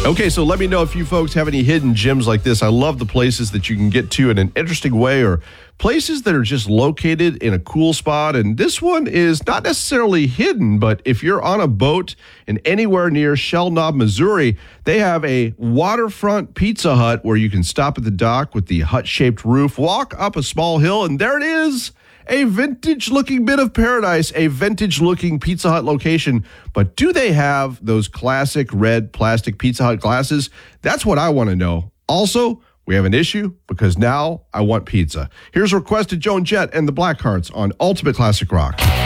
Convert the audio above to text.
Okay, so let me know if you folks have any hidden gems like this. I love the places that you can get to in an interesting way, or places that are just located in a cool spot. And this one is not necessarily hidden, but if you're on a boat and anywhere near Shell Knob, Missouri, they have a waterfront Pizza Hut where you can stop at the dock with the hut-shaped roof, walk up a small hill, and there it is. A vintage-looking bit of paradise, a vintage-looking Pizza Hut location. But do they have those classic red plastic Pizza Hut glasses? That's what I want to know. Also, we have an issue because now I want pizza. Here's Requested Joan Jett and the Blackhearts on Ultimate Classic Rock.